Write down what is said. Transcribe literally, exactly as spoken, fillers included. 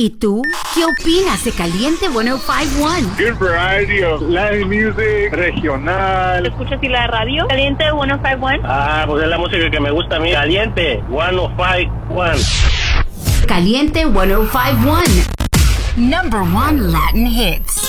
¿Y tú? ¿Qué opinas de Caliente ciento cincuenta y uno? Good variety of Latin music, regional. ¿Escuchas y la radio? Caliente ciento cincuenta y uno. Ah, pues es la música que me gusta a mí. Caliente ciento cincuenta y uno. Caliente ciento cincuenta y uno. Number one Latin hits.